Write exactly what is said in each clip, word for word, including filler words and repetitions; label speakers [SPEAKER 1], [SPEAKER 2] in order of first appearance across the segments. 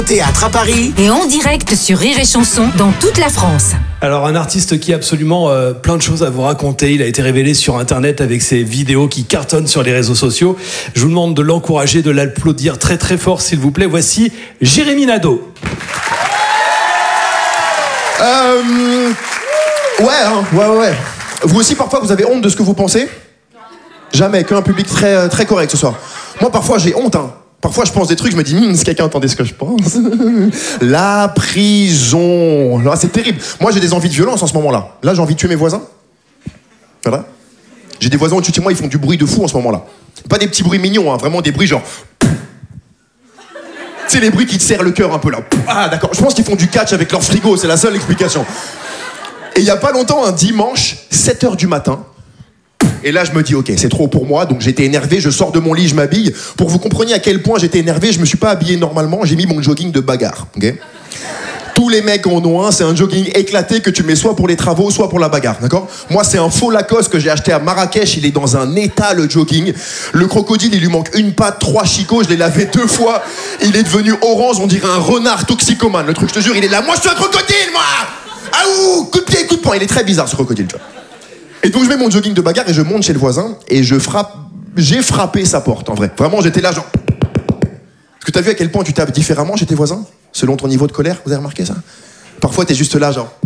[SPEAKER 1] Théâtre à Paris.
[SPEAKER 2] Et en direct sur Rire et Chanson dans toute la France.
[SPEAKER 3] Alors un artiste qui a absolument euh, plein de choses à vous raconter. Il a été révélé sur internet avec ses vidéos qui cartonnent sur les réseaux sociaux. Je vous demande de l'encourager, de l'applaudir très très fort s'il vous plaît. Voici Jérémy Nadeau.
[SPEAKER 4] Euh... Ouais, hein, ouais, ouais. Vous aussi parfois vous avez honte de ce que vous pensez ? Jamais, qu'un public très, très correct ce soir. Moi parfois j'ai honte, hein. Parfois, je pense des trucs, je me dis, hm, si quelqu'un entendait ce que je pense. La prison. Là, c'est terrible. Moi, j'ai des envies de violence en ce moment-là. Là, j'ai envie de tuer mes voisins. Voilà. J'ai des voisins au-dessus de moi, ils font du bruit de fou en ce moment-là. Pas des petits bruits mignons, hein, vraiment des bruits genre. C'est les bruits qui te serrent le cœur un peu là. Ah, d'accord. Je pense qu'ils font du catch avec leur frigo, c'est la seule explication. Et il y a pas longtemps, un dimanche, sept heures du matin. Et là, je me dis, ok, c'est trop pour moi, donc j'étais énervé, je sors de mon lit, je m'habille. Pour que vous compreniez à quel point j'étais énervé, je me suis pas habillé normalement, j'ai mis mon jogging de bagarre, ok ? Tous les mecs en ont un, c'est un jogging éclaté que tu mets soit pour les travaux, soit pour la bagarre, d'accord ? Moi, c'est un faux Lacoste que j'ai acheté à Marrakech, il est dans un état, le jogging. Le crocodile, il lui manque une patte, trois chicots, je l'ai lavé deux fois. Il est devenu orange, on dirait un renard toxicomane. Le truc, je te jure, il est là, moi je suis un crocodile, moi ! Ah ouh, coup de pied, coup de poing, il est très bizarre ce crocodile, tu vois. Et donc je mets mon jogging de bagarre et je monte chez le voisin et je frappe, j'ai frappé sa porte en vrai. Vraiment j'étais là genre... Est-ce que t'as vu à quel point tu tapes différemment chez tes voisins ? Selon ton niveau de colère, vous avez remarqué ça ? Parfois t'es juste là genre...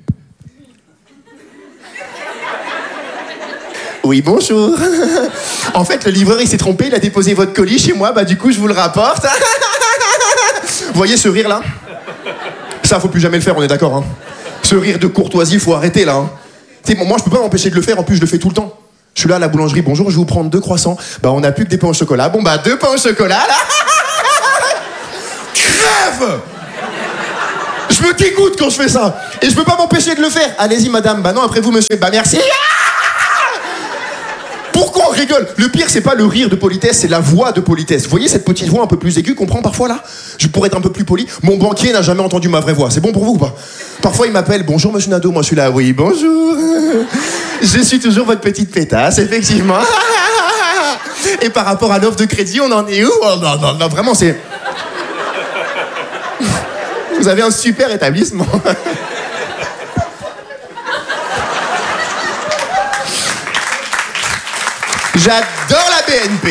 [SPEAKER 4] Oui bonjour. En fait le livreur il s'est trompé, il a déposé votre colis chez moi, bah du coup je vous le rapporte. Vous voyez ce rire là ? Ça faut plus jamais le faire, on est d'accord hein ? Ce rire de courtoisie, faut arrêter là hein. T'sais, bon, moi je peux pas m'empêcher de le faire, en plus je le fais tout le temps. Je suis là à la boulangerie, bonjour, je vais vous prendre deux croissants. Bah on a plus que des pains au chocolat. Bon bah deux pains au chocolat là. Crève. Je me dégoûte quand je fais ça. Et je peux pas m'empêcher de le faire. Allez-y madame, bah non après vous monsieur, bah merci. Pourquoi on rigole ? Le pire c'est pas le rire de politesse, c'est la voix de politesse. Vous voyez cette petite voix un peu plus aiguë qu'on prend parfois là ? Je pourrais être un peu plus poli. Mon banquier n'a jamais entendu ma vraie voix. C'est bon pour vous ou pas ? Parfois il m'appelle, bonjour monsieur Nadeau, moi je suis là, oui bonjour. Je suis toujours votre petite pétasse, effectivement. Et par rapport à l'offre de crédit, on en est où ? Oh non, non, non, vraiment c'est... Vous avez un super établissement. J'adore la B N P.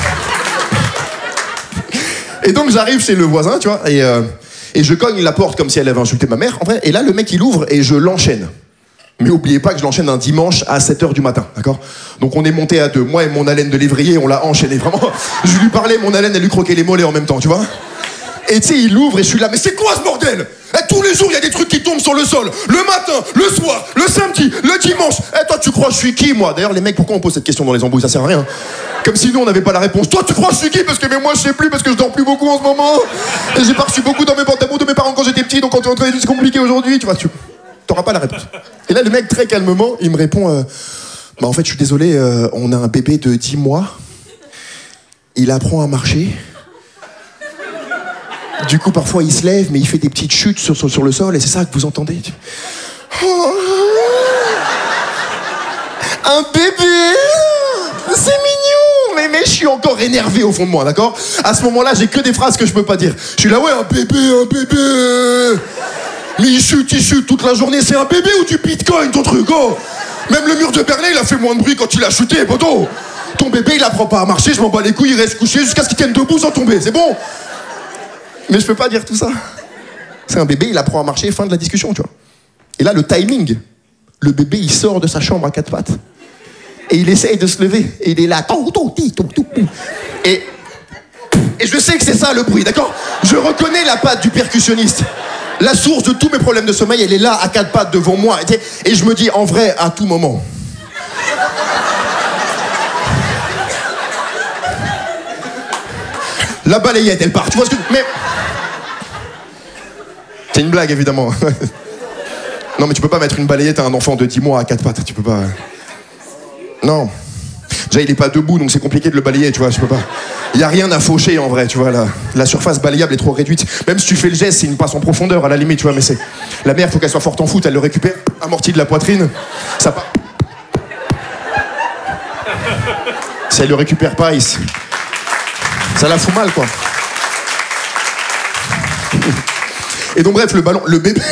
[SPEAKER 4] Et donc j'arrive chez le voisin, tu vois, et, euh, et je cogne la porte comme si elle avait insulté ma mère, en vrai. Et là, le mec, il ouvre et je l'enchaîne. Mais oubliez pas que je l'enchaîne un dimanche à sept heures du matin, d'accord ? Donc on est monté à deux, moi et mon haleine de lévrier, on l'a enchaîné, vraiment. Je lui parlais, mon haleine, elle lui croquait les mollets en même temps, tu vois ? Et tu sais, il ouvre et je suis là, mais c'est quoi ce bordel ? Et tous les jours, il y a des trucs qui tombent sur le sol. Le matin, le soir, le samedi, le dimanche. Et toi, tu crois que je suis qui, moi ? D'ailleurs, les mecs, pourquoi on pose cette question dans les embrouilles ? Ça sert à rien. Comme si nous, on n'avait pas la réponse. Toi, tu crois que je suis qui ? Parce que mais moi, je sais plus, parce que je dors plus beaucoup en ce moment. Et j'ai pas reçu beaucoup dans mes pantalons de mes parents quand j'étais petit, donc quand tu es en train de c'est compliqué aujourd'hui, tu vois, tu t'auras pas la réponse. Et là, le mec, très calmement, il me répond euh, bah, en fait, je suis désolé, euh, on a un bébé de dix mois. Il apprend à marcher. Du coup, parfois, il se lève, mais il fait des petites chutes sur, sur, sur le sol, et c'est ça que vous entendez. Oh, un bébé, c'est mignon, mais, mais je suis encore énervé au fond de moi, d'accord ? À ce moment-là, j'ai que des phrases que je peux pas dire. Je suis là, ouais, un bébé, un bébé. Mais il chute, il chute toute la journée. C'est un bébé ou du bitcoin, ton truc, oh ? Même le mur de Berlin, il a fait moins de bruit quand il a chuté, poteau. Ton bébé, il apprend pas à marcher, je m'en bats les couilles, il reste couché jusqu'à ce qu'il tienne debout sans tomber, c'est bon ? Mais je peux pas dire tout ça. C'est un bébé, il apprend à marcher, fin de la discussion, tu vois. Et là, le timing. Le bébé, il sort de sa chambre à quatre pattes. Et il essaye de se lever. Et il est là. Et, et je sais que c'est ça le bruit, d'accord ? Je reconnais la patte du percussionniste. La source de tous mes problèmes de sommeil, elle est là, à quatre pattes devant moi. Et je me dis, en vrai, à tout moment. La balayette, elle part. Tu vois ce que... Mais... C'est une blague, évidemment. Non, mais tu peux pas mettre une balayette à un enfant de dix mois à quatre pattes. Tu peux pas... Non. Déjà, il est pas debout, donc c'est compliqué de le balayer, tu vois. Je peux pas... Il y a rien à faucher, en vrai, tu vois. La, la surface balayable est trop réduite. Même si tu fais le geste, c'est une passe en profondeur, à la limite, tu vois. Mais c'est... La mère, faut qu'elle soit forte en foot. Elle le récupère, amorti de la poitrine. Ça part... Si elle le récupère pas, il... ça la fout mal, quoi. Et donc bref, le ballon, le bébé...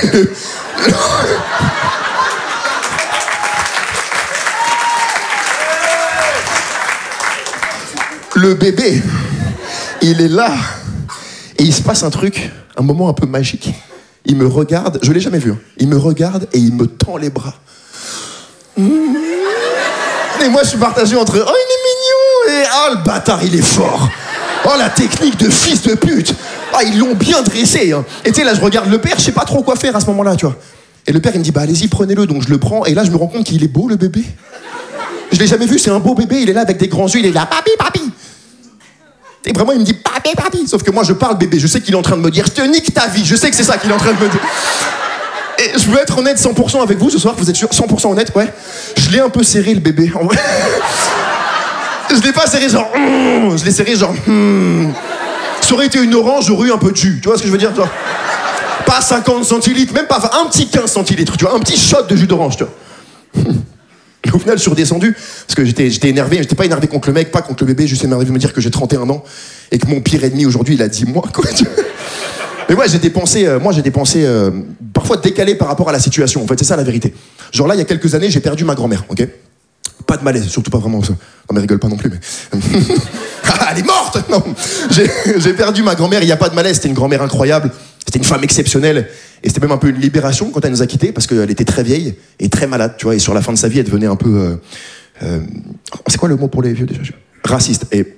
[SPEAKER 4] Le bébé, il est là, et il se passe un truc, un moment un peu magique. Il me regarde, je l'ai jamais vu, hein. Il me regarde et il me tend les bras. Mmh. Et moi je suis partagé entre, oh il est mignon, et oh le bâtard il est fort. Oh la technique de fils de pute. Ah ils l'ont bien dressé, hein. Et tu sais là je regarde le père, je sais pas trop quoi faire à ce moment-là, tu vois. Et le père il me dit, bah allez-y prenez-le, donc je le prends, et là je me rends compte qu'il est beau le bébé. Je l'ai jamais vu, c'est un beau bébé, il est là avec des grands yeux, il est là, papi, papi. Et vraiment, il me dit papi, papi. Sauf que moi, je parle bébé. Je sais qu'il est en train de me dire, je te nique ta vie. Je sais que c'est ça qu'il est en train de me dire. Et je veux être honnête cent pour cent avec vous ce soir. Vous êtes sûr cent pour cent honnête, ouais. Je l'ai un peu serré le bébé. En vrai. Je l'ai pas serré genre. Mm, je l'ai serré genre. Mm. Ça aurait été une orange, j'aurais eu un peu de jus. Tu vois ce que je veux dire, toi? Pas cinquante centilitres, même pas. Enfin, un petit quinze centilitres. Tu vois, un petit shot de jus d'orange, tu vois. Au final, je suis redescendu, parce que j'étais, j'étais énervé, j'étais pas énervé contre le mec, pas contre le bébé, juste énervé de me dire que j'ai trente et un ans, et que mon pire ennemi aujourd'hui, il a dix mois, quoi. Mais ouais, j'ai des pensées, euh, moi j'ai des pensées euh, parfois décalées par rapport à la situation, en fait, c'est ça la vérité. Genre là, il y a quelques années, j'ai perdu ma grand-mère, ok? Pas de malaise, surtout pas vraiment ça. Non mais rigole pas non plus, mais... Ah, elle est morte! Non, j'ai, j'ai perdu ma grand-mère, il y a pas de malaise, c'était une grand-mère incroyable, c'était une femme exceptionnelle, et c'était même un peu une libération quand elle nous a quittés, parce qu'elle était très vieille et très malade, tu vois, et sur la fin de sa vie, elle devenait un peu... Euh, euh, c'est quoi le mot pour les vieux déjà? Raciste. Et...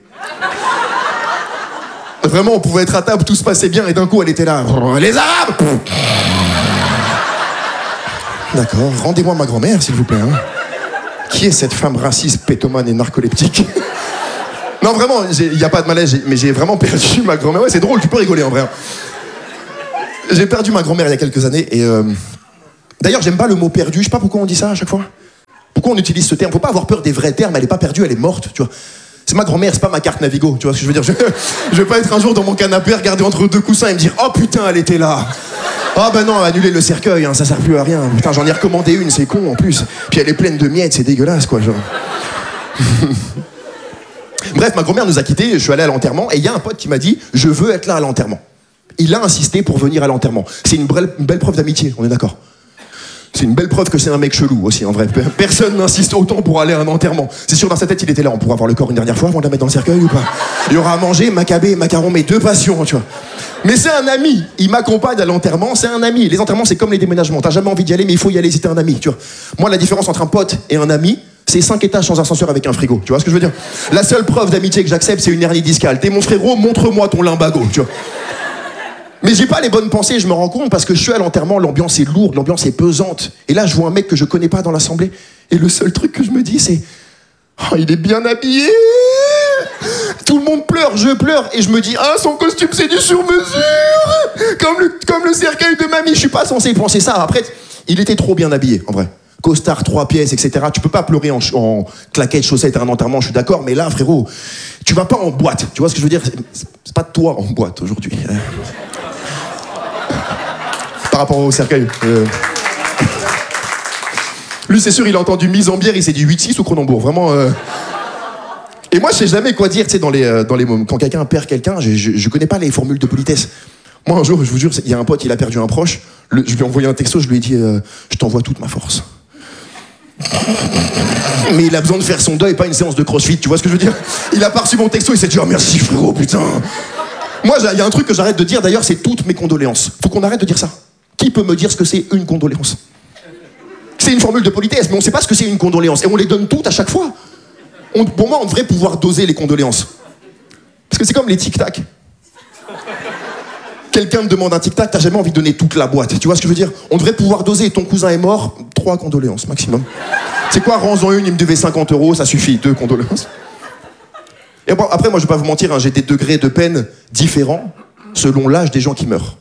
[SPEAKER 4] Vraiment, on pouvait être à table, tout se passait bien, et d'un coup, elle était là. Les Arabes! D'accord, rendez-moi ma grand-mère, s'il vous plaît. Hein. Qui est cette femme raciste, pétomane et narcoleptique? Non, vraiment, il n'y a pas de malaise, mais j'ai vraiment perdu ma grand-mère. Ouais, c'est drôle, tu peux rigoler en vrai. J'ai perdu ma grand-mère il y a quelques années, et... Euh... D'ailleurs, j'aime pas le mot perdu, je sais pas pourquoi on dit ça à chaque fois. Pourquoi on utilise ce terme? Faut pas avoir peur des vrais termes, elle est pas perdue, elle est morte, tu vois. C'est ma grand-mère, c'est pas ma carte Navigo, tu vois ce que je veux dire? Je, je vais pas être un jour dans mon canapé, regarder entre deux coussins et me dire « Oh putain, elle était là !» Ah oh, ben non, annuler le cercueil, hein, ça sert plus à rien. Putain, j'en ai recommandé une, c'est con en plus. Puis elle est pleine de miettes, c'est dégueulasse quoi, genre. Bref, ma grand-mère nous a quittés, je suis allé à l'enterrement, et il y a un pote qui m'a dit « Je veux être là à l'enterrement ». Il a insisté pour venir à l'enterrement. C'est une, bre- une belle preuve d'amitié, on est d'accord? C'est une belle preuve que c'est un mec chelou aussi, en vrai. Personne n'insiste autant pour aller à un enterrement. C'est sûr, dans sa tête, il était là. On pourra voir le corps une dernière fois avant de la mettre dans le cercueil ou pas? Il y aura à manger, macabé, macaron, mes deux passions, tu vois. Mais c'est un ami. Il m'accompagne à l'enterrement, c'est un ami. Les enterrements, c'est comme les déménagements. T'as jamais envie d'y aller, mais il faut y aller si t'es un ami, tu vois. Moi, la différence entre un pote et un ami, c'est cinq étages sans ascenseur avec un frigo. Tu vois ce que je veux dire? La seule preuve d'amitié que j'accepte, c'est une hernie discale. T'es mon frérot, montre-moi ton limbago, tu vois. Mais j'ai pas les bonnes pensées, je me rends compte, parce que je suis à l'enterrement, l'ambiance est lourde, l'ambiance est pesante. Et là, je vois un mec que je connais pas dans l'assemblée. Et le seul truc que je me dis, c'est... Oh, il est bien habillé! Tout le monde pleure, je pleure. Et je me dis, ah, son costume, c'est du sur-mesure! Comme le, comme le cercueil de mamie. Je suis pas censé penser ça. Après, il était trop bien habillé, en vrai. Costard, trois pièces, et cetera. Tu peux pas pleurer en, en claquettes, chaussettes à un enterrement, je suis d'accord. Mais là, frérot, tu vas pas en boîte. Tu vois ce que je veux dire? C'est, c'est pas toi en boîte aujourd'hui. Par rapport au cercueil. Euh... Lui, c'est sûr, il a entendu mise en bière, il s'est dit huit six ou Cronenbourg. Vraiment. Euh... Et moi, je sais jamais quoi dire, tu sais, dans les, euh, dans les moments. Quand quelqu'un perd quelqu'un, je, je, je connais pas les formules de politesse. Moi, un jour, je vous jure, il y a un pote, il a perdu un proche. Le, je lui ai envoyé un texto, je lui ai dit euh, je t'envoie toute ma force. Mais il a besoin de faire son deuil, pas une séance de crossfit, tu vois ce que je veux dire? Il a pas reçu mon texto, il s'est dit oh merci frérot, putain. Moi, il y a un truc que j'arrête de dire, d'ailleurs, c'est toutes mes condoléances. Faut qu'on arrête de dire ça. Qui peut me dire ce que c'est une condoléance? C'est une formule de politesse, mais on sait pas ce que c'est une condoléance. Et on les donne toutes à chaque fois. On, pour moi, on devrait pouvoir doser les condoléances. Parce que c'est comme les tic-tac. Quelqu'un te demande un tic-tac, t'as jamais envie de donner toute la boîte. Tu vois ce que je veux dire? On devrait pouvoir doser. Ton cousin est mort, trois condoléances maximum. C'est quoi, rends-en une, il me devait cinquante euros, ça suffit, deux condoléances. Et après, moi, je vais pas vous mentir, hein, j'ai des degrés de peine différents selon l'âge des gens qui meurent.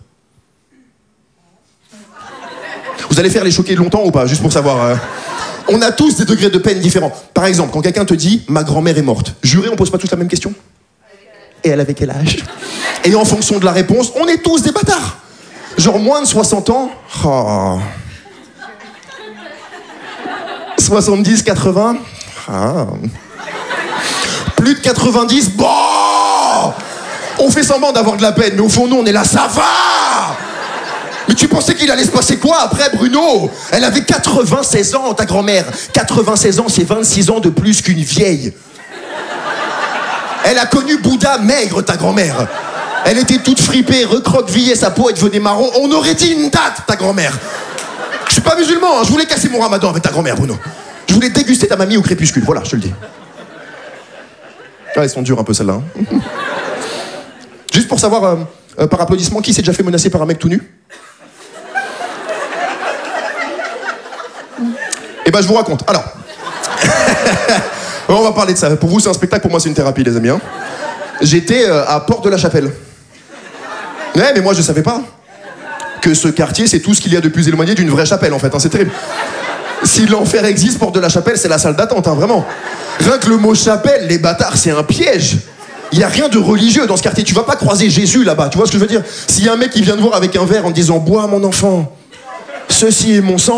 [SPEAKER 4] Vous allez faire les choquer longtemps ou pas? Juste pour savoir. Euh... On a tous des degrés de peine différents. Par exemple, quand quelqu'un te dit « ma grand-mère est morte », juré, on pose pas tous la même question? Et elle avait quel âge? Et en fonction de la réponse, on est tous des bâtards. Genre moins de soixante ans. Oh. soixante-dix, quatre-vingts. Ah. Plus de quatre-vingt-dix. Bon, on on fait semblant d'avoir de la peine, mais au fond, nous, on est là, ça va! Mais tu pensais qu'il allait se passer quoi après, Bruno? Elle avait quatre-vingt-seize ans, ta grand-mère. quatre-vingt-seize ans, c'est vingt-six ans de plus qu'une vieille. Elle a connu Bouddha maigre, ta grand-mère. Elle était toute fripée, recroquevillée, sa peau, elle devenait marron. On aurait dit une date, ta grand-mère. Je suis pas musulman, hein. Je voulais casser mon ramadan avec ta grand-mère, Bruno. Je voulais déguster ta mamie au crépuscule, voilà, je te le dis. Ah, elles sont dures un peu, celles-là. Hein. Juste pour savoir, euh, euh, par applaudissement, qui s'est déjà fait menacer par un mec tout nu? Eh ben, je vous raconte. Alors, on va parler de ça. Pour vous, c'est un spectacle, pour moi, c'est une thérapie, les amis. Hein. J'étais euh, à Porte-de-la-Chapelle. Ouais, mais moi, je savais pas que ce quartier, c'est tout ce qu'il y a de plus éloigné d'une vraie chapelle, en fait. Hein. C'est terrible. Si l'enfer existe, Porte-de-la-Chapelle, c'est la salle d'attente, hein, vraiment. Rien que le mot chapelle, les bâtards, c'est un piège. Il y a rien de religieux dans ce quartier. Tu vas pas croiser Jésus là-bas. Tu vois ce que je veux dire? S'il y a un mec qui vient te voir avec un verre en te disant « Bois, mon enfant, ceci est mon sang »,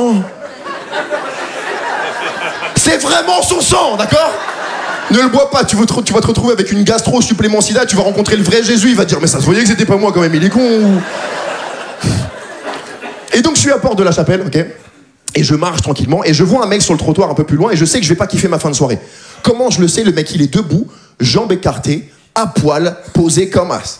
[SPEAKER 4] c'est vraiment son sang, d'accord? Ne le bois pas, tu vas, te, tu vas te retrouver avec une gastro supplément sida, tu vas rencontrer le vrai Jésus, il va te dire « Mais ça se voyait que c'était pas moi quand même, il est con ou... » Et donc je suis à Porte-de-la-Chapelle, ok? Et je marche tranquillement, et je vois un mec sur le trottoir un peu plus loin, et je sais que je vais pas kiffer ma fin de soirée. Comment je le sais? Le mec, il est debout, jambes écartées, à poil, posé comme as.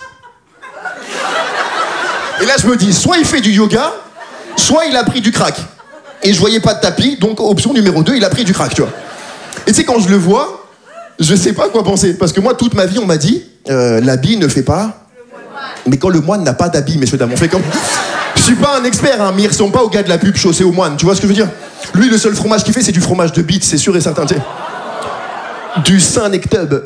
[SPEAKER 4] Et là, je me dis, soit il fait du yoga, soit il a pris du crack. Et je voyais pas de tapis, donc option numéro deux, il a pris du crack, tu vois. Et tu sais, quand je le vois, je sais pas quoi penser. Parce que moi, toute ma vie, on m'a dit, euh, l'habit ne fait pas... Mais quand le moine n'a pas d'habit, messieurs, dames, on fait comme... Je suis pas un expert, hein, mais ils ressemblent pas au gars de la pub chaussée au moine, tu vois ce que je veux dire? Lui, le seul fromage qu'il fait, c'est du fromage de bite, c'est sûr et certain, tu sais. Du Saint-Nectub.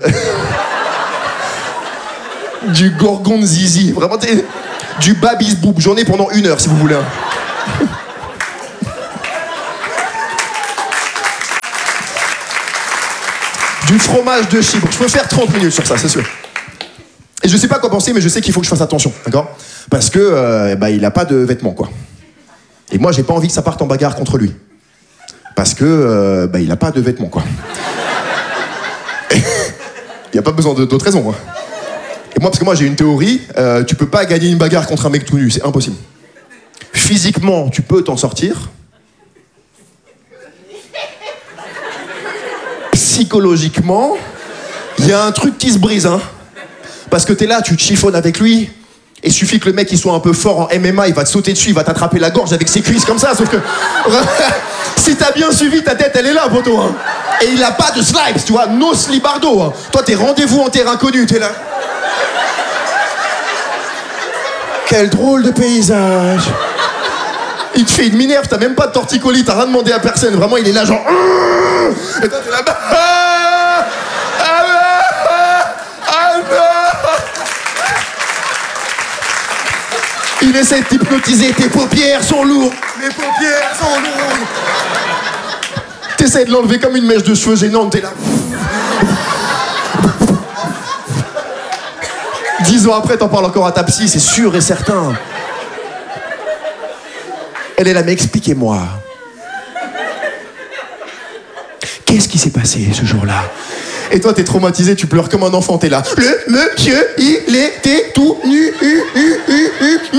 [SPEAKER 4] Du Gorgonzizi, vraiment, tu sais. Du Babis Boob, j'en ai pendant une heure, si vous voulez. Hein. Du fromage de chibre. Je peux faire trente minutes sur ça, c'est sûr. Et je sais pas quoi penser, mais je sais qu'il faut que je fasse attention, d'accord? Parce que, euh, bah, il a pas de vêtements, quoi. Et moi, j'ai pas envie que ça parte en bagarre contre lui. Parce que, euh, bah, il a pas de vêtements, quoi. Il y a pas besoin de, d'autres raisons, hein. Et moi, parce que moi, j'ai une théorie, euh, tu peux pas gagner une bagarre contre un mec tout nu, c'est impossible. Physiquement, tu peux t'en sortir. Psychologiquement, il y a un truc qui se brise, hein. Parce que t'es là, tu te chiffonnes avec lui, et suffit que le mec il soit un peu fort en M M A, il va te sauter dessus, il va t'attraper la gorge avec ses cuisses comme ça, sauf que... si t'as bien suivi, ta tête elle est là, poteau, hein. Et il a pas de slipes, tu vois, no slibardo, hein. Toi t'es rendez-vous en terrain connu, t'es là. Quel drôle de paysage. Il te fait une minerve, t'as même pas de torticolis, t'as rien demandé à personne, vraiment il est là genre... Et toi t'es là-bas... Il essaie de t'hypnotiser, tes paupières sont lourdes. Mes paupières sont lourdes. T'essaies de l'enlever comme une mèche de cheveux gênante, t'es là. Dix ans après, t'en parles encore à ta psy, c'est sûr et certain. Elle est là, mais expliquez-moi. Qu'est-ce qui s'est passé ce jour-là? Et toi, t'es traumatisé, tu pleures comme un enfant, t'es là. Le monsieur, il était tout nu. U, u, u, u, u.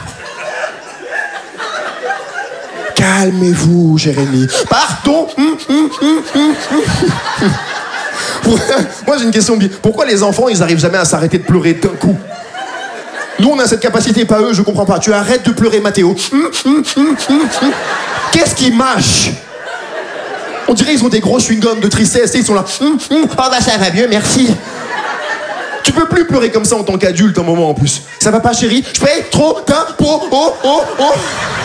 [SPEAKER 4] Calmez-vous, Jérémy. Pardon. Hum, hum, hum, hum, hum. Moi, j'ai une question. Pourquoi les enfants, ils arrivent jamais à s'arrêter de pleurer d'un coup? Nous, on a cette capacité, pas eux, je comprends pas. Tu arrêtes de pleurer, Mathéo. Hum, hum, hum, hum, hum. Qu'est-ce qui mâche? On dirait qu'ils ont des gros chewing-gums de tristesse et ils sont là. Hum, hum, oh bah ça va mieux, merci. Tu peux plus pleurer comme ça en tant qu'adulte un moment en plus. Ça va pas, chérie? Je paye trop d'impôts. Oh, oh, oh.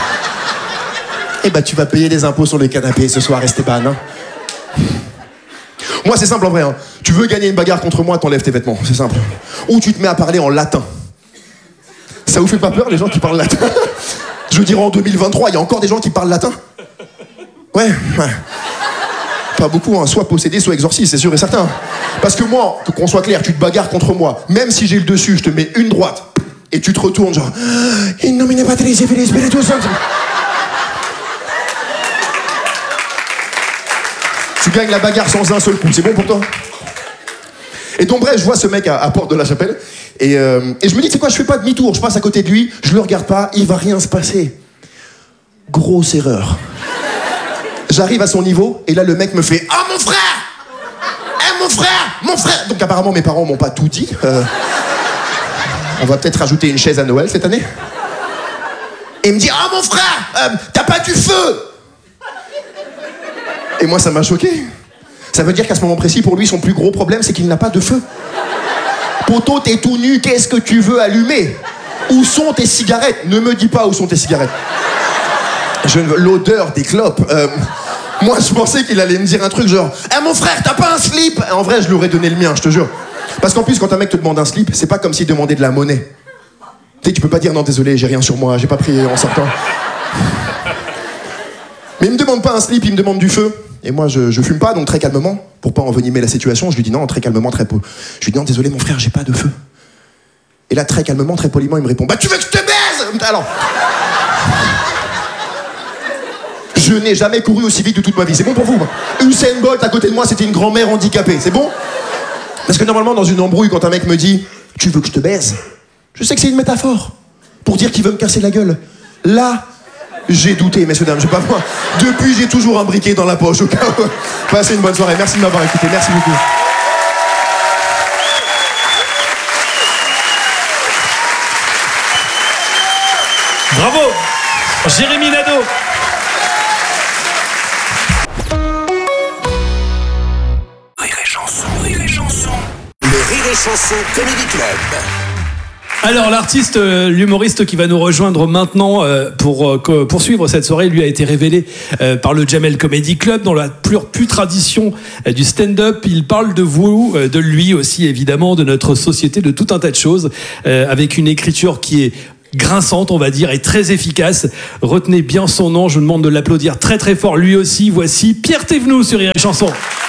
[SPEAKER 4] Eh bah tu vas payer des impôts sur les canapés ce soir, Esteban. Hein. Moi c'est simple en vrai. Hein. Tu veux gagner une bagarre contre moi, t'enlèves tes vêtements. C'est simple. Ou tu te mets à parler en latin. Ça vous fait pas peur les gens qui parlent latin? Je veux dire en deux mille vingt-trois, il y a encore des gens qui parlent latin? Ouais, ouais. Pas beaucoup, hein. Soit possédé, soit exorciste, c'est sûr et certain. Parce que moi, qu'on soit clair, tu te bagarres contre moi, même si j'ai le dessus, je te mets une droite, et tu te retournes genre... In nomine Patris et Filii Spiritus Sanctus. Tu gagnes la bagarre sans un seul coup, c'est bon pour toi? Et donc bref, je vois ce mec à, à Porte de la Chapelle et, euh, et je me dis, tu sais quoi, je fais pas demi-tour, je passe à côté de lui, je le regarde pas, il va rien se passer. Grosse erreur. J'arrive à son niveau et là le mec me fait « Ah mon frère Eh mon frère Mon frère !» Donc apparemment mes parents m'ont pas tout dit. Euh, on va peut-être rajouter une chaise à Noël cette année. Et il me dit « Ah mon frère euh, T'as pas du feu !» Et moi ça m'a choqué. Ça veut dire qu'à ce moment précis, pour lui, son plus gros problème, c'est qu'il n'a pas de feu. Poto, t'es tout nu, qu'est-ce que tu veux allumer? Où sont tes cigarettes? Ne me dis pas où sont tes cigarettes. Je ne veux... L'odeur des clopes. Euh, moi, je pensais qu'il allait me dire un truc genre « Eh mon frère, t'as pas un slip ?» En vrai, je lui aurais donné le mien, je te jure. Parce qu'en plus, quand un mec te demande un slip, c'est pas comme s'il demandait de la monnaie. Tu sais, tu peux pas dire « Non, désolé, j'ai rien sur moi, j'ai pas pris en sortant. » Mais il me demande pas un slip, il me demande du feu. Et moi, je, je fume pas, donc très calmement, pour pas envenimer la situation, je lui dis non, très calmement, très peu. Je lui dis non, désolé, mon frère, j'ai pas de feu. Et là, très calmement, très poliment, il me répond bah, tu veux que je te baise? Alors. Je n'ai jamais couru aussi vite de toute ma vie, c'est bon pour vous? Usain Bolt à côté de moi, c'était une grand-mère handicapée, c'est bon? Parce que normalement, dans une embrouille, quand un mec me dit tu veux que je te baise, je sais que c'est une métaphore pour dire qu'il veut me casser la gueule. Là, j'ai douté, messieurs, dames, je sais pas moi. Depuis, j'ai toujours un briquet dans la poche, au cas où. Passez une bonne soirée. Merci de m'avoir écouté. Merci beaucoup.
[SPEAKER 3] Bravo, Jérémy Nadeau.
[SPEAKER 1] Rire et chanson, rire et chanson. Le Rire et Chanson Comedy Club.
[SPEAKER 3] Alors l'artiste, euh, l'humoriste qui va nous rejoindre maintenant euh, pour euh, poursuivre cette soirée, lui a été révélé euh, par le Jamel Comedy Club dans la plus pure tradition euh, du stand-up. Il parle de vous, euh, de lui aussi évidemment, de notre société, de tout un tas de choses, euh, avec une écriture qui est grinçante, on va dire, et très efficace. Retenez bien son nom, je vous demande de l'applaudir très très fort lui aussi. Voici Pierre Thévenoud sur Rire et Chanson.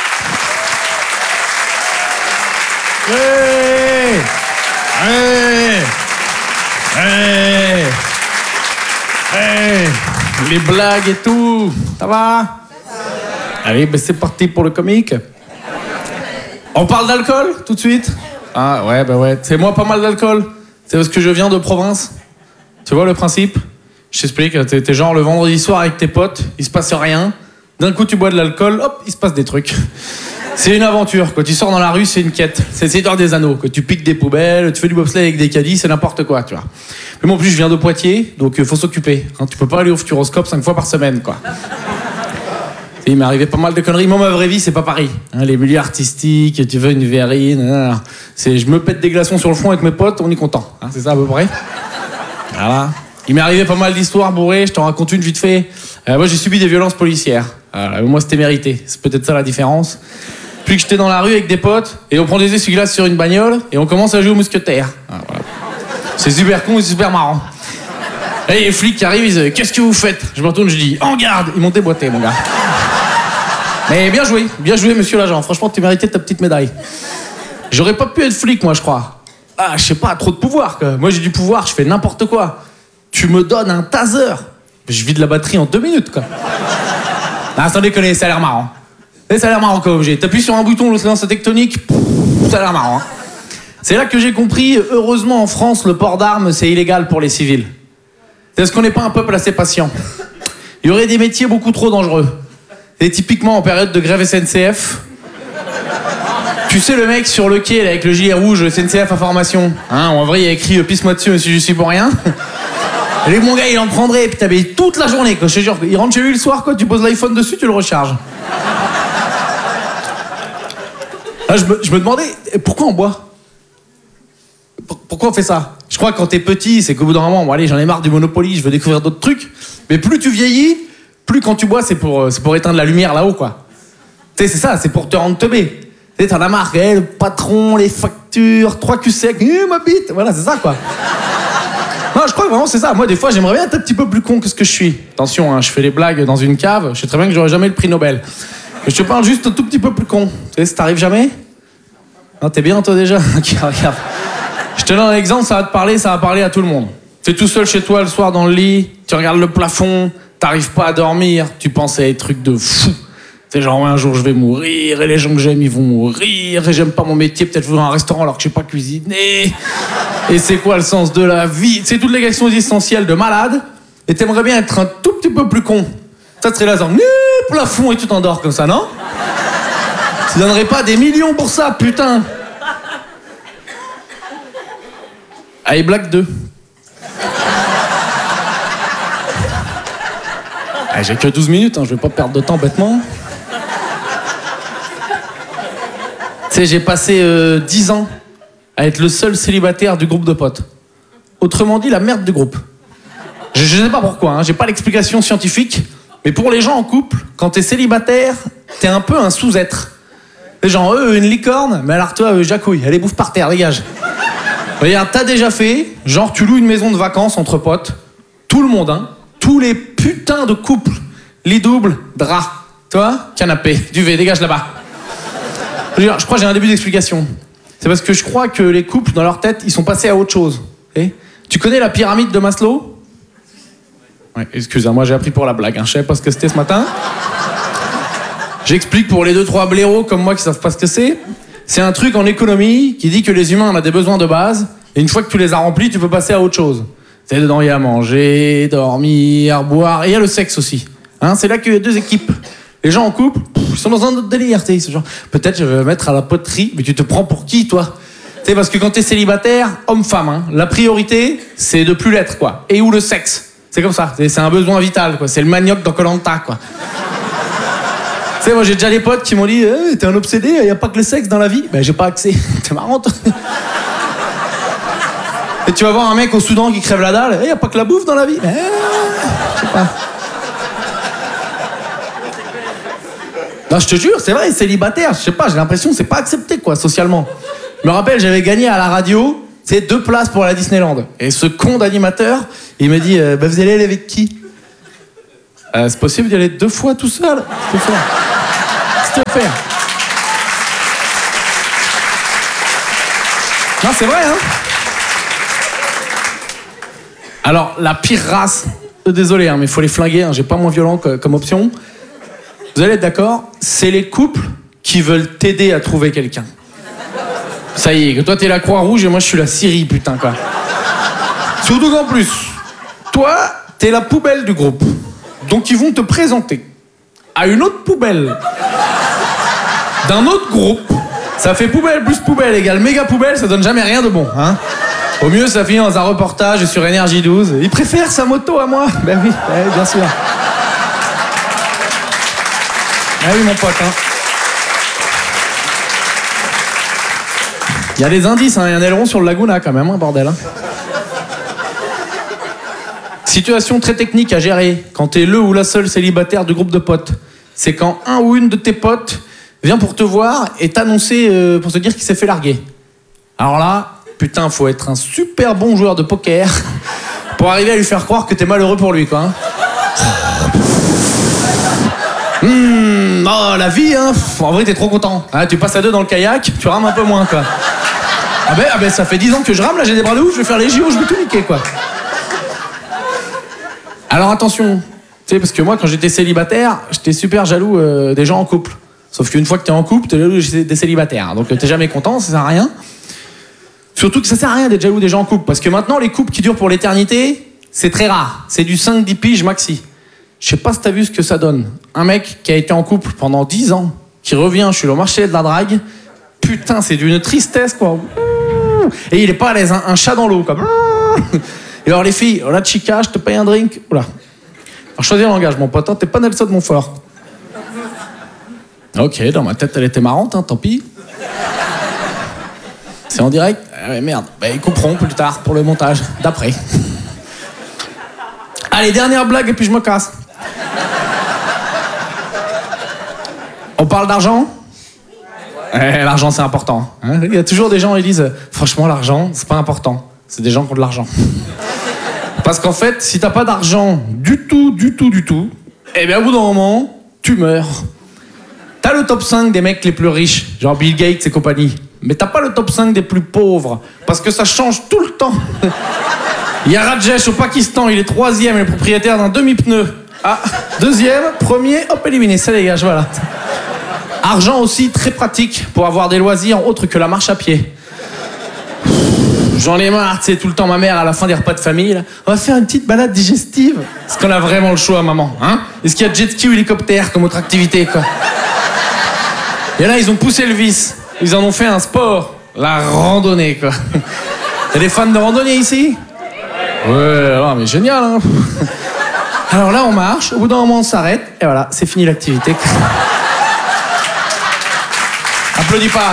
[SPEAKER 5] Ouais. Ouais. Ouais. Ouais. Les blagues et tout, ça va? Allez, ben c'est parti pour le comique. On parle d'alcool tout de suite? Ah ouais, bah ouais. C'est moi pas mal d'alcool. C'est parce que je viens de province. Tu vois le principe? Je t'explique, t'es, t'es genre le vendredi soir avec tes potes, il se passe rien. D'un coup tu bois de l'alcool, hop, il se passe des trucs. C'est une aventure. Quand tu sors dans la rue, c'est une quête. C'est Seigneur des Anneaux. Quand tu piques des poubelles, tu fais du bobsleigh avec des caddies, c'est n'importe quoi, tu vois. Mais moi, en plus, je viens de Poitiers, donc il euh, faut s'occuper. Hein, tu peux pas aller au Futuroscope cinq fois par semaine, quoi. Et il m'est arrivé pas mal de conneries. Moi, ma vraie vie, c'est pas pareil. Hein, les milieux artistiques, tu veux une verrine, c'est je me pète des glaçons sur le front avec mes potes, on est content. Hein, c'est ça à peu près. Voilà. Il m'est arrivé pas mal d'histoires bourrées, je t'en raconte une vite fait. Euh, moi, j'ai subi des violences policières. Voilà, moi, c'était mérité. C'est peut-être ça la différence. Puis que j'étais dans la rue avec des potes, et on prend des essuie-glaces sur une bagnole, et on commence à jouer aux mousquetaires. Ah, voilà. C'est super con et super marrant. Et les flics qui arrivent, ils disent « Qu'est-ce que vous faites ?» Je me retourne, je dis « En garde !» Ils m'ont déboîté, mon gars. Mais bien joué, bien joué, monsieur l'agent. Franchement, tu méritais ta petite médaille. J'aurais pas pu être flic, moi, je crois. Ah, je sais pas, trop de pouvoir, quoi. Moi, j'ai du pouvoir, je fais n'importe quoi. Tu me donnes un taser. Je vide la batterie en deux minutes, quoi. Ah, sans déconner, ça a l'air marrant. Et ça a l'air marrant comme objet. T'appuies sur un bouton, l'océan tectonique, pff, ça a l'air marrant. Hein. C'est là que j'ai compris, heureusement en France, le port d'armes, c'est illégal pour les civils. C'est parce qu'on n'est pas un peuple assez patient. Il y aurait des métiers beaucoup trop dangereux. Et typiquement en période de grève S N C F. Tu sais le mec sur le quai là, avec le gilet rouge, S N C F à formation. Hein, en vrai, il y a écrit « Pisse-moi dessus, monsieur, je suis pour rien ». Et mon gars, il en prendrait, et puis t'avais toute la journée, quoi. Je te jure, il rentre chez lui le soir, quoi, tu poses l'iPhone dessus, tu le recharges. Ah, je, me, je me demandais, pourquoi on boit? Pourquoi on fait ça? Je crois que quand t'es petit, c'est qu'au bout d'un moment, bon allez, j'en ai marre du Monopoly, je veux découvrir d'autres trucs. Mais plus tu vieillis, plus quand tu bois, c'est pour, c'est pour éteindre la lumière là-haut, quoi. Tu sais, c'est ça, c'est pour te rendre teubé. Tu sais, t'en as marre, eh, le patron, les factures, trois culs secs, eh, ma bite, voilà, c'est ça, quoi. Non, je crois que vraiment c'est ça. Moi, des fois, j'aimerais bien être un petit peu plus con que ce que je suis. Attention, hein, je fais les blagues dans une cave, je sais très bien que j'aurai jamais le prix Nobel. Mais je te parle juste un tout petit peu plus con. Tu sais, ça t'arrive jamais? Non, t'es bien, toi, déjà? Ok, regarde. Je te donne un exemple, ça va te parler, ça va parler à tout le monde. T'es tout seul chez toi le soir dans le lit, tu regardes le plafond, t'arrives pas à dormir, tu penses à des trucs de fou. C'est genre, ouais, un jour je vais mourir, et les gens que j'aime, ils vont mourir, et j'aime pas mon métier, peut-être je vais dans un restaurant alors que je sais pas cuisiner. Et c'est quoi le sens de la vie? C'est toutes les questions existentielles de malade, et t'aimerais bien être un tout petit peu plus con. Ça serait là, genre, plafond, et tu t'endors comme ça, non? Tu donnerais pas des millions pour ça, putain. Allez, blague deux. Ah, j'ai que douze minutes, hein, je vais pas perdre de temps bêtement. Tu sais, j'ai passé euh, dix ans à être le seul célibataire du groupe de potes. Autrement dit, la merde du groupe. Je, je sais pas pourquoi, hein, j'ai pas l'explication scientifique, mais pour les gens en couple, quand t'es célibataire, t'es un peu un sous-être. Les gens, eux, une licorne, mais alors toi, euh, jacouille, allez, bouffe par terre, dégage. Regarde, t'as déjà fait, genre tu loues une maison de vacances entre potes, tout le monde, hein, tous les putains de couples, lit double, drap, toi, canapé, duvet, dégage là-bas. Je crois que j'ai un début d'explication. C'est parce que je crois que les couples, dans leur tête, ils sont passés à autre chose. Okay, tu connais la pyramide de Maslow? Ouais, excusez-moi, j'ai appris pour la blague, hein, je savais pas ce que c'était ce matin. J'explique pour les deux, trois blaireaux comme moi qui savent pas ce que c'est. C'est un truc en économie qui dit que les humains, on a des besoins de base, et une fois que tu les as remplis, tu peux passer à autre chose. C'est dedans, il y a manger, dormir, boire, et il y a le sexe aussi. Hein, c'est là qu'il y a deux équipes. Les gens en couple, pff, ils sont dans un autre délire, tu sais, genre, peut-être je vais me mettre à la poterie, mais tu te prends pour qui, toi? Tu sais, parce que quand t'es célibataire, homme-femme, hein, la priorité, c'est de plus l'être, quoi. Et ou le sexe. C'est comme ça, c'est, c'est un besoin vital, quoi. C'est le manioc dans Koh-Lanta, quoi. Tu sais, moi j'ai déjà des potes qui m'ont dit eh, t'es un obsédé, y a pas que le sexe dans la vie. Ben j'ai pas accès. T'es marrant, toi. Et tu vas voir un mec au Soudan qui crève la dalle, eh, y a pas que la bouffe dans la vie. Ben, je sais pas. Non, je te jure, c'est vrai, célibataire, je sais pas, j'ai l'impression que c'est pas accepté, quoi, socialement. Je me rappelle, j'avais gagné à la radio, c'est deux places pour la Disneyland. Et ce con d'animateur, il me dit, euh, bah, vous allez aller avec qui? euh, C'est possible d'y aller deux fois tout seul? Qu'est-ce que faire? Qu'est-ce que faire? Non, c'est vrai, hein? Alors, la pire race, euh, désolé, hein, mais il faut les flinguer, hein, j'ai pas moins violent que, comme option. Vous allez être d'accord, c'est les couples qui veulent t'aider à trouver quelqu'un. Ça y est, que toi t'es la Croix-Rouge et moi je suis la Syrie, putain, quoi. Surtout qu'en plus, toi, t'es la poubelle du groupe. Donc ils vont te présenter à une autre poubelle d'un autre groupe. Ça fait poubelle plus poubelle égale méga poubelle, ça donne jamais rien de bon, hein. Au mieux, ça finit dans un reportage sur Énergie douze. Il préfère sa moto à moi. Ben oui, ben, bien sûr. Ah oui, mon pote, hein. Il y a des indices, hein. Il y a un aileron sur le Laguna, quand même, hein, bordel. Hein. Situation très technique à gérer quand t'es le ou la seule célibataire du groupe de potes. C'est quand un ou une de tes potes vient pour te voir et t'annoncer euh, pour te dire qu'il s'est fait larguer. Alors là, putain, faut être un super bon joueur de poker pour arriver à lui faire croire que t'es malheureux pour lui, quoi. Hein. Mmh, oh, la vie, hein. En vrai, t'es trop content. Hein, tu passes à deux dans le kayak, tu rames un peu moins, quoi. Ah ben, ah ben, ça fait dix ans que je rame, là, j'ai des bras de ouf, je vais faire les J O, je vais tout niquer, quoi. Alors attention, tu sais, parce que moi, quand j'étais célibataire, j'étais super jaloux euh, des gens en couple. Sauf qu'une fois que t'es en couple, t'es jaloux des célibataires. Donc t'es jamais content, ça sert à rien. Surtout que ça sert à rien d'être jaloux des gens en couple, parce que maintenant, les couples qui durent pour l'éternité, c'est très rare. C'est du cinq dix piges maxi. Je sais pas si t'as vu ce que ça donne. Un mec qui a été en couple pendant dix ans, qui revient, je suis au marché de la drague, putain, c'est d'une tristesse, quoi. Et il est pas à l'aise, hein, un chat dans l'eau, comme. Et alors les filles, oh là, chica, je te paye un drink. Oula. Alors choisis le langage, mon pote, hein, t'es pas Nelson Montfort. Ok, dans ma tête, elle était marrante, hein, tant pis. C'est en direct? Ah ouais, merde. Bah, ils couperont plus tard pour le montage, d'après. Allez, dernière blague et puis je me casse. On parle d'argent? Eh, l'argent, c'est important. Hein, il y a toujours des gens qui disent « Franchement, l'argent, c'est pas important. » C'est des gens qui ont de l'argent. Parce qu'en fait, si t'as pas d'argent du tout, du tout, du tout, eh bien, au bout d'un moment, tu meurs. T'as le top cinq des mecs les plus riches, genre Bill Gates et compagnie. Mais t'as pas le top cinq des plus pauvres. Parce que ça change tout le temps. Il y a Rajesh au Pakistan, il est troisième, il est propriétaire d'un demi-pneu. Ah, deuxième, premier, hop, éliminé, ça dégage, voilà. Argent aussi très pratique pour avoir des loisirs autres que la marche à pied. J'en ai marre, tu sais, tout le temps ma mère à la fin des repas de famille, là, on va faire une petite balade digestive. Est-ce qu'on a vraiment le choix, maman, hein? Est-ce qu'il y a jet ski ou hélicoptère comme autre activité, quoi? Et là, ils ont poussé le vice. Ils en ont fait un sport, la randonnée, quoi. Y'a des fans de randonnée ici? Ouais, alors, mais génial, hein. Alors là, on marche, au bout d'un moment, on s'arrête, et voilà, c'est fini l'activité. Applaudis pas.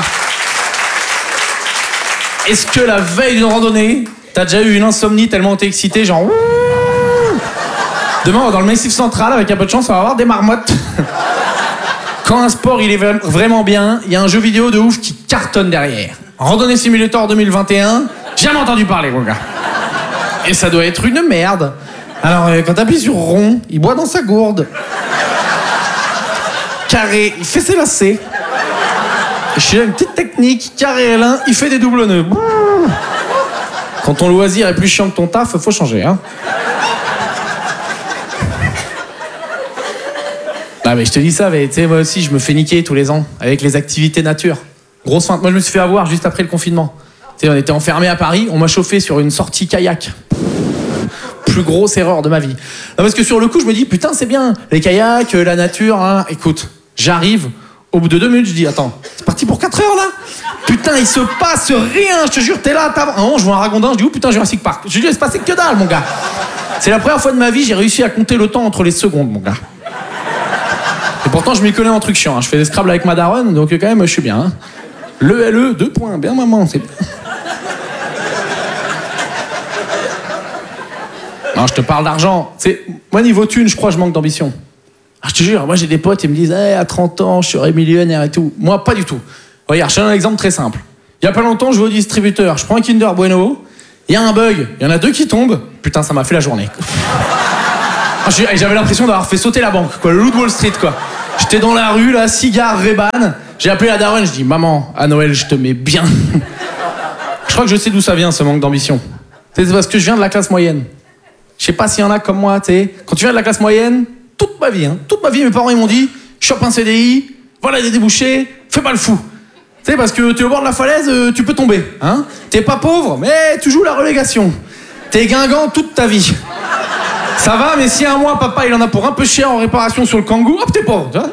[SPEAKER 5] Est-ce que la veille d'une randonnée, t'as déjà eu une insomnie tellement t'es excité, genre... Demain, on va dans le Massif Central, avec un peu de chance, on va avoir des marmottes. Quand un sport, il est vraiment bien, il y a un jeu vidéo de ouf qui cartonne derrière. Randonnée Simulator deux mille vingt et un, j'ai jamais entendu parler, mon gars. Et ça doit être une merde. Alors, euh, quand t'appuies sur rond, il boit dans sa gourde. Carré, il fait ses lacets. Je suis là, une petite technique, carré L un, il fait des doubles nœuds. Quand ton loisir est plus chiant que ton taf, faut changer, hein. Ah mais je te dis ça, mais tu sais, moi aussi, je me fais niquer tous les ans avec les activités nature. Grosse feinte. Moi, je me suis fait avoir juste après le confinement. Tu sais, on était enfermés à Paris, on m'a chauffé sur une sortie kayak. Plus grosse erreur de ma vie. Non, parce que sur le coup, je me dis, putain, c'est bien, les kayaks, la nature, hein. Écoute, j'arrive. Au bout de deux minutes, je dis, attends, c'est parti pour quatre heures là? Putain, il se passe rien, je te jure, t'es là, t'as... Un moment, je vois un ragondin, je dis, oh putain, Jurassic Park. Je dis, il se passait que dalle, mon gars. C'est la première fois de ma vie, j'ai réussi à compter le temps entre les secondes, mon gars. Et pourtant, je m'y connais en truc chiant, hein. Je fais des Scrabble avec ma daronne, donc quand même, je suis bien. Hein. Le L E, deux points, bien maman, c'est bien. Non, je te parle d'argent. C'est... Moi, niveau thune, je crois que je manque d'ambition. Ah, je te jure, moi j'ai des potes, ils me disent hey, à trente ans, je serai millionnaire et tout. Moi, pas du tout. Regarde, je te donne un exemple très simple. Il y a pas longtemps, je vais au distributeur, je prends un Kinder Bueno, il y a un bug, il y en a deux qui tombent. Putain, ça m'a fait la journée. Ah, j'avais l'impression d'avoir fait sauter la banque, quoi, le loup de Wall Street, quoi. J'étais dans la rue, là, cigare, Ray-Ban. J'ai appelé la daronne, je dis maman, à Noël, je te mets bien. Je crois que je sais d'où ça vient, ce manque d'ambition. C'est parce que je viens de la classe moyenne. Je sais pas s'il y en a comme moi, tu sais. Quand tu viens de la classe moyenne, toute ma vie, hein, toute ma vie, mes parents ils m'ont dit chope un C D I, voilà des débouchés, fais pas le fou. Tu sais, parce que t'es au bord de la falaise, euh, tu peux tomber. Hein. T'es pas pauvre, mais tu joues la relégation. T'es guingant toute ta vie. Ça va, mais si un mois, papa il en a pour un peu cher en réparation sur le Kangoo, hop, t'es pauvre. Tu vois.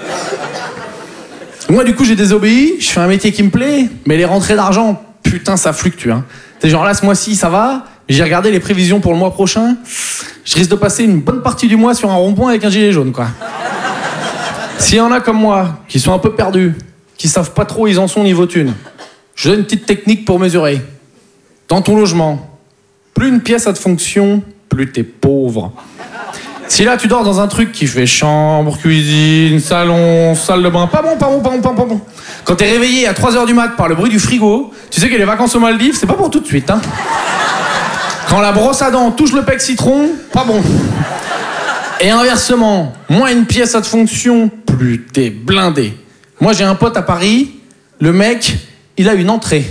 [SPEAKER 5] Moi, du coup, j'ai désobéi, je fais un métier qui me plaît, mais les rentrées d'argent, putain, ça fluctue. Hein. T'es genre là, ce mois-ci, ça va. J'ai regardé les prévisions pour le mois prochain. Je risque de passer une bonne partie du mois sur un rond-point avec un gilet jaune, quoi. S'il y en a comme moi, qui sont un peu perdus, qui savent pas trop où ils en sont niveau thune, je donne une petite technique pour mesurer. Dans ton logement, plus une pièce a de fonction, plus t'es pauvre. Si là, tu dors dans un truc qui fait chambre, cuisine, salon, salle de bain, pas bon, pas bon, pas bon, pas bon, pas bon. Quand t'es réveillé à trois heures du mat par le bruit du frigo, tu sais que les vacances aux Maldives, c'est pas pour tout de suite, hein. Quand la brosse à dents touche le pec citron, pas bon. Et inversement, moins une pièce a de fonction, plus t'es blindé. Moi, j'ai un pote à Paris, le mec, il a une entrée.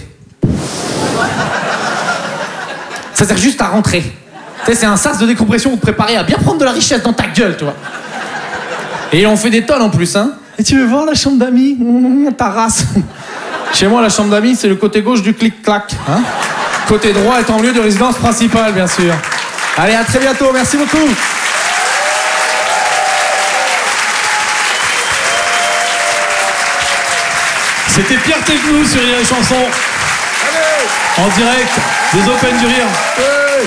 [SPEAKER 5] Ça sert juste à rentrer. Tu sais, c'est un sas de décompression pour te préparer à bien prendre de la richesse dans ta gueule, tu vois. Et il en fait des tonnes en plus, hein. Et tu veux voir la chambre d'amis? Mmh, ta race. Chez moi, la chambre d'amis, c'est le côté gauche du clic-clac, hein. Côté droit est en lieu de résidence principale, bien sûr. Allez, à très bientôt. Merci beaucoup.
[SPEAKER 3] C'était Pierre Tecnou sur les chansons. Allez. En direct des Open du Rire. Ouais.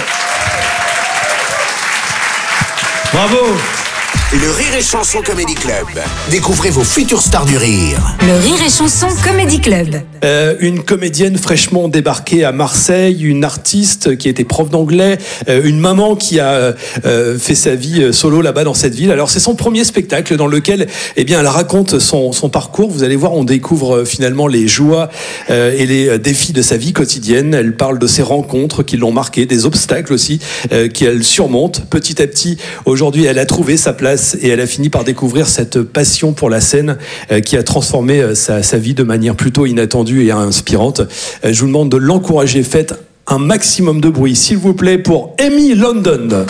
[SPEAKER 3] Bravo.
[SPEAKER 1] Le Rire et Chanson Comedy Club. Découvrez vos futures stars du rire.
[SPEAKER 2] Le Rire et Chanson Comedy Club.
[SPEAKER 3] Euh, une comédienne fraîchement débarquée à Marseille, une artiste qui était prof d'anglais, euh, une maman qui a euh, fait sa vie solo là-bas dans cette ville. Alors c'est son premier spectacle dans lequel, eh bien, elle raconte son, son parcours. Vous allez voir, on découvre euh, finalement les joies euh, et les défis de sa vie quotidienne. Elle parle de ses rencontres qui l'ont marquée, des obstacles aussi euh, qu'elle surmonte petit à petit. Aujourd'hui, elle a trouvé sa place et elle a fini par découvrir cette passion pour la scène euh, qui a transformé euh, sa, sa vie de manière plutôt inattendue et inspirante. Euh, je vous demande de l'encourager. Faites un maximum de bruit, s'il vous plaît, pour Amy London.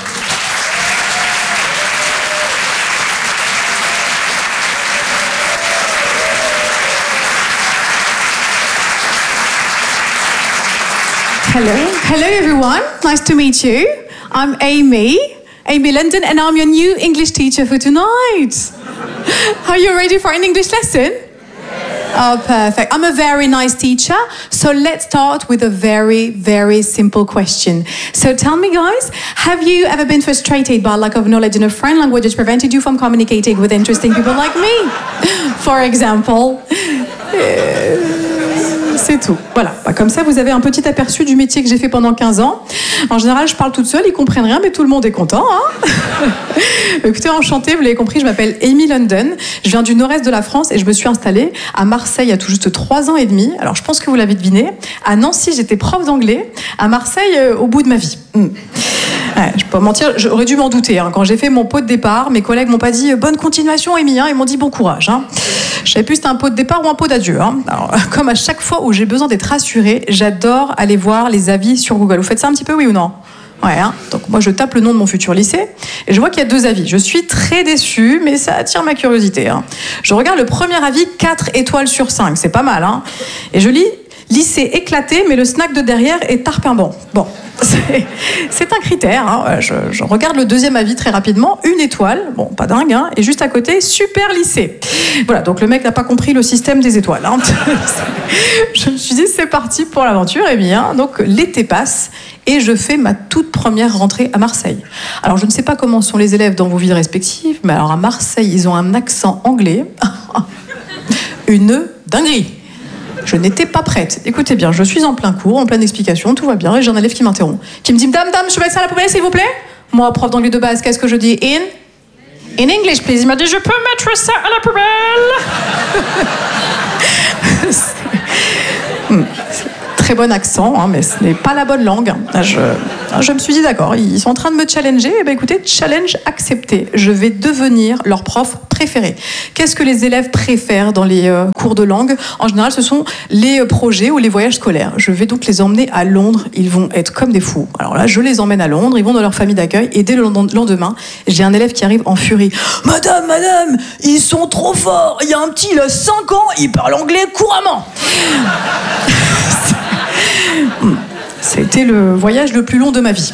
[SPEAKER 6] Hello. Hello, everyone. Nice to meet you. I'm Amy. Amy London, and I'm your new English teacher for tonight. Are you ready for an English lesson? Oh, perfect. I'm a very nice teacher. So let's start with a very, very simple question. So tell me, guys, have you ever been frustrated by lack of knowledge in a foreign language which prevented you from communicating with interesting people like me? For example. Uh, C'est tout. Voilà. Bah, comme ça, vous avez un petit aperçu du métier que j'ai fait pendant quinze ans. En général, je parle toute seule, ils comprennent rien, mais tout le monde est content. Hein. Écoutez, enchantée, vous l'avez compris, je m'appelle Amy London. Je viens du nord-est de la France et je me suis installée à Marseille il y a tout juste trois ans et demi. Alors, je pense que vous l'avez deviné. À Nancy, j'étais prof d'anglais. À Marseille, euh, au bout de ma vie. Mm. Ouais, je peux pas mentir, j'aurais dû m'en douter. Hein. Quand j'ai fait mon pot de départ, mes collègues m'ont pas dit « Bonne continuation, Amy », hein. Ils m'ont dit « Bon courage hein. ». Je savais plus si c'était un pot de départ ou un pot d'adieu. Hein. Alors, comme à chaque fois où j'ai besoin d'être rassurée, j'adore aller voir les avis sur Google. Vous faites ça un petit peu, oui ou non? Ouais, hein. Donc moi je tape le nom de mon futur lycée et je vois qu'il y a deux avis. Je suis très déçue, mais ça attire ma curiosité. Hein. Je regarde le premier avis, quatre étoiles sur cinq, c'est pas mal. Hein. Et je lis « Lycée éclaté, mais le snack de derrière est tarpinbant ». Bon. C'est, c'est un critère. Hein. Je, je regarde le deuxième avis très rapidement. Une étoile, bon, pas dingue, hein. Et juste à côté, super lycée. Voilà, donc le mec n'a pas compris le système des étoiles. Hein. Je me suis dit, c'est parti pour l'aventure. Et bien, donc l'été passe et je fais ma toute première rentrée à Marseille. Alors, je ne sais pas comment sont les élèves dans vos villes respectives, mais alors à Marseille, ils ont un accent anglais. Une dinguerie. Je n'étais pas prête. Écoutez bien, je suis en plein cours, en pleine explication, tout va bien, et j'ai un élève qui m'interrompt, qui me dit « Dame, dame, je peux mettre ça à la poubelle, s'il vous plaît ?» Moi, prof d'anglais de base, qu'est-ce que je dis? In In English, please. Il m'a dit « Je peux mettre ça à la poubelle ?» hmm. Très bon accent, hein, mais ce n'est pas la bonne langue. Je, je me suis dit d'accord, ils sont en train de me challenger. Eh bien, écoutez, challenge accepté. Je vais devenir leur prof préféré. Qu'est-ce que les élèves préfèrent dans les euh, cours de langue? En général, ce sont les projets ou les voyages scolaires. Je vais donc les emmener à Londres. Ils vont être comme des fous. Alors là, je les emmène à Londres. Ils vont dans leur famille d'accueil. Et dès le lendemain, j'ai un élève qui arrive en furie. « Madame, madame, ils sont trop forts. Il y a un petit, il a cinq ans, il parle anglais couramment. » Ça a été le voyage le plus long de ma vie.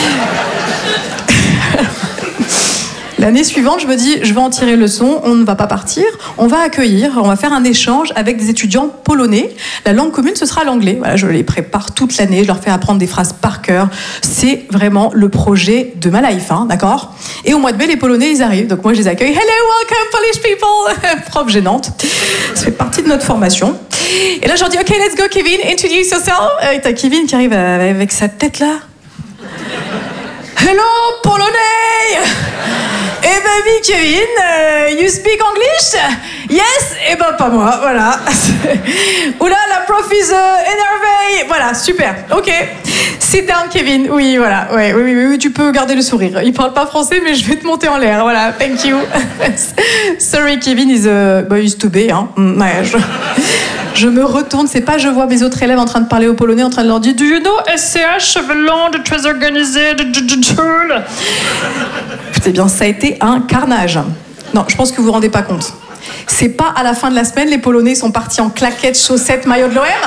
[SPEAKER 6] L'année suivante, je me dis, je vais en tirer leçon, on ne va pas partir, on va accueillir, on va faire un échange avec des étudiants polonais. La langue commune, ce sera l'anglais. Voilà, je les prépare toute l'année, je leur fais apprendre des phrases par cœur. C'est vraiment le projet de ma life, hein, d'accord? Et au mois de mai, les Polonais, ils arrivent. Donc moi, je les accueille. Hello, welcome, Polish people. Prof gênante. Ça fait partie de notre formation. Et là, je leur dis, OK, let's go, Kevin, introduce yourself. Et t'as Kevin qui arrive avec sa tête là. Hello, Polonais. Eh ben oui, Kevin, uh, you speak English? Yes? Eh ben pas moi, voilà. Oula, la prof is uh, énervée. Voilà, super, ok. Sit down, Kevin. Oui, voilà, ouais, oui, oui, oui, tu peux garder le sourire. Il parle pas français, mais je vais te monter en l'air, voilà, thank you. Sorry, Kevin is, uh, bah, is to be, hein. Ouais, je... Je me retourne, c'est pas je vois mes autres élèves en train de parler au polonais, en train de leur dire « Do you know S C H, Chevelon, très organisé, de tchoul ?» Écoutez bien, ça a été un carnage. Non, je pense que vous vous rendez pas compte. C'est pas à la fin de la semaine, les Polonais sont partis en claquettes, chaussettes, maillot de l'O M.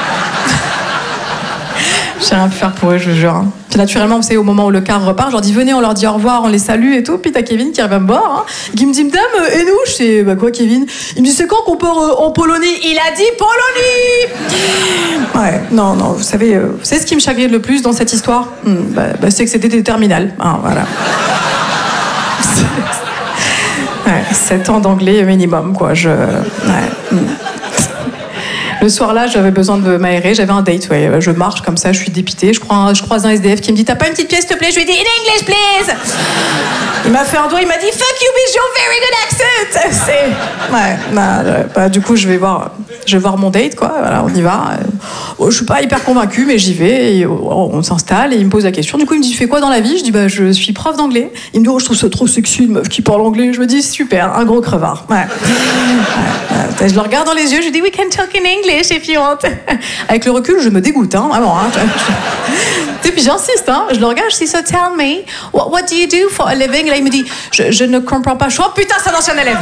[SPEAKER 6] J'ai rien pu faire pour eux, je vous jure. Hein. Puis naturellement, vous savez, au moment où le car repart, je leur dis venez, on leur dit au revoir, on les salue et tout. Puis t'as Kevin qui arrive à me voir, hein, qui me dit madame, euh, et nous? Je sais, bah quoi, Kevin? Il me dit c'est quand qu'on part euh, en Polonie? Il a dit Polonie. Ouais, non, non, vous savez, euh, vous savez ce qui me chagrine le plus dans cette histoire? hmm, bah, bah, C'est que c'était des terminales. Hein, voilà. Ouais, sept ans d'anglais minimum, quoi. Je. Ouais. hmm. Le soir-là, j'avais besoin de m'aérer, j'avais un date, ouais. Je marche comme ça, je suis dépitée, je, prends, je croise un S D F qui me dit « T'as pas une petite pièce, s'il te plaît ?» Je lui ai dit « In English, please !» Il m'a fait un doigt, il m'a dit « Fuck you with your very good accent !» C'est... Ouais, bah, bah, du coup, je vais voir, je vais voir mon date, quoi, voilà, on y va. Bon, je suis pas hyper convaincue, mais j'y vais, et on s'installe, et il me pose la question. Du coup, il me dit « Tu fais quoi dans la vie ?» Je dis bah, « Je suis prof d'anglais. » Il me dit « Oh, je trouve ça trop sexy, une meuf qui parle anglais. » Je me dis « Super, un gros crevard. » Ouais. Ouais. Je le regarde dans les yeux, je lui dis « We can talk in English. If you want. » Avec le recul, je me dégoûte, hein, vraiment. Hein. Et puis j'insiste, hein, je le regarde, je dis so tell me, what, what do you do for a living? Et là il me dit, je, je ne comprends pas. Je suis oh putain, c'est un ancien élève.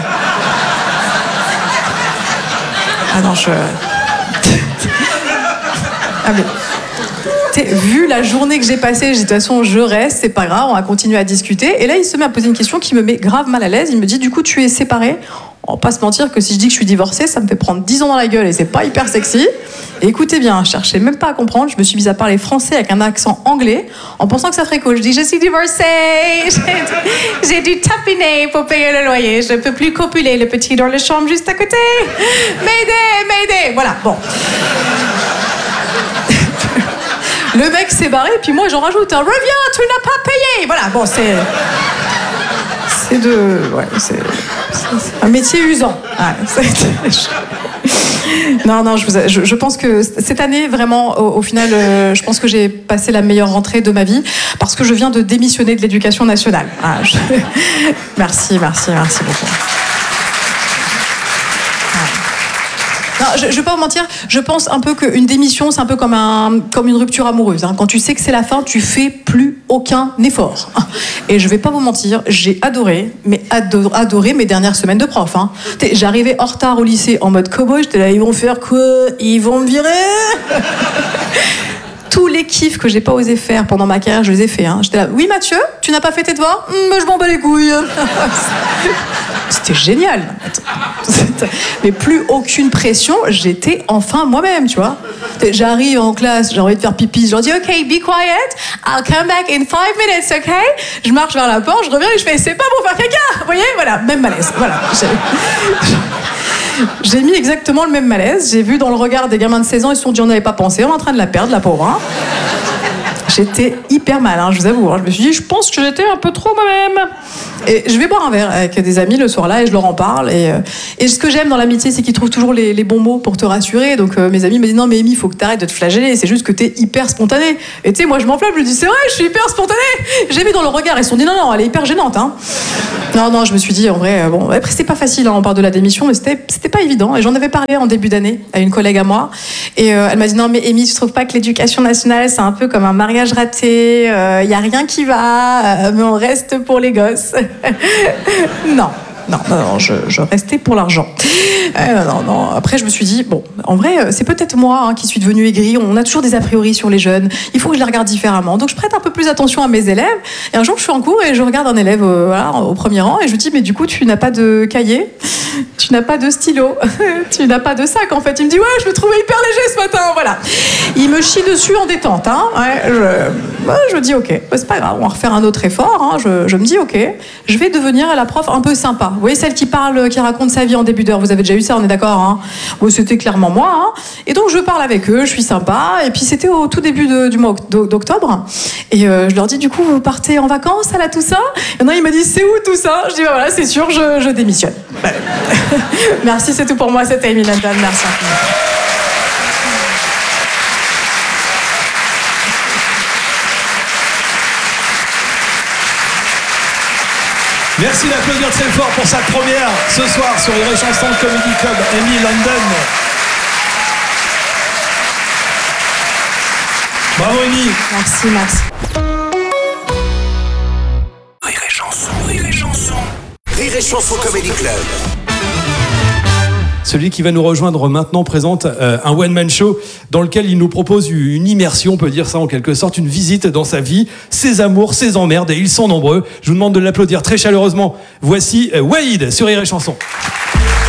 [SPEAKER 6] Ah non, je. Ah mais. t'sais, vu la journée que j'ai passée, j'ai dit, de toute façon, je reste, c'est pas grave, on va continuer à discuter. Et là, il se met à poser une question qui me met grave mal à l'aise. Il me dit, du coup, tu es séparée? On va pas se mentir que si je dis que je suis divorcée, ça me fait prendre dix ans dans la gueule et c'est pas hyper sexy. Et écoutez bien, je cherchais même pas à comprendre, je me suis mise à parler français avec un accent anglais en pensant que ça ferait cool. Je dis, je suis divorcée, j'ai dû tapiner pour payer le loyer, je peux plus copuler le petit dans la chambre juste à côté. M'aider, m'aider. Voilà, bon. Le mec s'est barré, puis moi j'en rajoute un reviens, tu n'as pas payé. Voilà, bon, c'est. C'est de. Ouais, c'est. C'est un métier usant. Ouais, c'est... Non, non, je, vous... je, je pense que cette année, vraiment, au, au final, euh, je pense que j'ai passé la meilleure rentrée de ma vie parce que je viens de démissionner de l'éducation nationale. Ah, je... Merci, merci, merci beaucoup. Non, je ne vais pas vous mentir, je pense un peu qu'une démission, c'est un peu comme, un, comme une rupture amoureuse. Hein. Quand tu sais que c'est la fin, tu fais plus aucun effort. Et je ne vais pas vous mentir, j'ai adoré, mais ado- adoré mes dernières semaines de prof. Hein. J'arrivais en retard au lycée en mode cowboy, j'étais là, ils vont faire quoi? Ils vont me virer? Tous les kiffs que j'ai pas osé faire pendant ma carrière, je les ai faits. Hein. J'étais là, oui Mathieu, tu n'as pas fait tes devoirs? Mais je m'en bats les couilles. C'était génial. Mais plus aucune pression, j'étais enfin moi-même, tu vois. J'arrive en classe, j'ai envie de faire pipi, je leur dis, ok, be quiet, I'll come back in five minutes, ok? Je marche vers la porte, je reviens et je fais, c'est pas pour faire caca, vous voyez? Voilà, même malaise, voilà. J'ai mis exactement le même malaise. J'ai vu dans le regard des gamins de seize ans, ils se sont dit on n'avait pas pensé, on est en train de la perdre, la pauvre. Hein. J'étais hyper mal, hein, je vous avoue. Hein. Je me suis dit, je pense que j'étais un peu trop moi-même. Et je vais boire un verre avec des amis le soir-là et je leur en parle. Et, euh, et ce que j'aime dans l'amitié, c'est qu'ils trouvent toujours les, les bons mots pour te rassurer. Donc euh, mes amis me disent, non mais Amy, il faut que tu arrêtes de te flageller. C'est juste que t'es hyper spontanée. Et tu sais, moi je m'enflamme, je dis, c'est vrai, je suis hyper spontanée. J'ai vu dans le regard, ils se sont dit, non, non, elle est hyper gênante. Hein. Non, non, je me suis dit, en vrai, euh, bon, après c'est pas facile, hein, on parle de la démission, mais c'était, c'était pas évident. Et j'en avais parlé en début d'année à une collègue à moi. Et euh, elle m'a dit, non mais Amy, tu trouves pas que l'éducation nationale, c'est un peu comme un mariage raté, il euh, y a rien qui va, euh, mais on reste pour les gosses. Non, non, non, non, je, je restais pour l'argent. Euh, non, non, non. Après, je me suis dit, bon, en vrai, c'est peut-être moi hein, qui suis devenue aigrie. On a toujours des a priori sur les jeunes. Il faut que je les regarde différemment. Donc, je prête un peu plus attention à mes élèves. Et un jour, je suis en cours et je regarde un élève euh, voilà, au premier rang et je lui dis, mais du coup, tu n'as pas de cahier, tu n'as pas de stylo, tu n'as pas de sac, en fait. Il me dit, ouais, je me trouvais hyper léger ce matin, voilà. Il me chie dessus en détente. Hein. Ouais, je, ouais, je me dis, ok, bah, c'est pas grave, on va refaire un autre effort. Hein. Je, je me dis, ok, je vais devenir la prof un peu sympa. Vous voyez, celle qui parle, qui raconte sa vie en début d'heure, vous avez déjà eu ça, on est d'accord hein. Bon, c'était clairement moi. Hein. Et donc, je parle avec eux, je suis sympa. Et puis, c'était au tout début de, du mois d'octobre. Et euh, je leur dis, du coup, vous partez en vacances à la Toussaint? Et non, il m'a dit, c'est où tout ça? Je dis, bah, voilà, c'est sûr, je, je démissionne. Merci, c'est tout pour moi, c'était Amy London. Merci infiniment.
[SPEAKER 3] Merci d'applaudir très fort pour sa première ce soir sur les Chansons Comedy Club, Amy London. Bravo Amy.
[SPEAKER 6] Merci, merci.
[SPEAKER 1] Rire et chanson, rire et chanson. Rire et chanson Comedy Club.
[SPEAKER 3] Celui qui va nous rejoindre maintenant présente euh, un one-man show dans lequel il nous propose une immersion, on peut dire ça en quelque sorte, une visite dans sa vie, ses amours, ses emmerdes, et ils sont nombreux. Je vous demande de l'applaudir très chaleureusement. Voici euh, Wade sur Rire et Chanson.